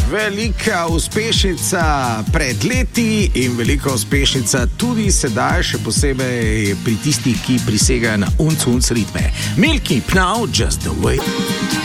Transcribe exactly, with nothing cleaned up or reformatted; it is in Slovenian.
Velika uspešnica pred leti in velika uspešnica tudi sedaj, še posebej pri tistih, ki prisegajo na unc-unc ritme. Milky Pnau, Just the Way.